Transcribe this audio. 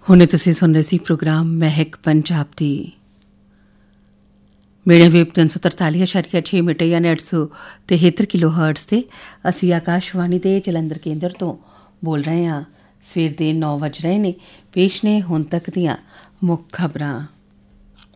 ਹੁਣੇ ਤੁਸੀਂ ਸੁਣ ਰਹੇ ਸੀ ਪ੍ਰੋਗਰਾਮ ਮਹਿਕ ਪੰਜਾਬ ਦੀ ਮੀਡੀਅਮ ਵੇਵ 343.6 ਮੀਟਰ ਯਾਨੀ 873 ਕਿਲੋ ਹਰਟਜ਼ ਤੇ ਅਸੀਂ ਆਕਾਸ਼ਵਾਣੀ ਦੇ ਜਲੰਧਰ ਕੇਂਦਰ ਤੋਂ ਬੋਲ ਰਹੇ ਹਾਂ। ਸਵੇਰ ਦੇ 9 ਵੱਜ ਰਹੇ ਨੇ। ਪੇਸ਼ ਨੇ ਹੁਣ ਤੱਕ ਦੀਆਂ ਮੁੱਖ ਖਬਰਾਂ।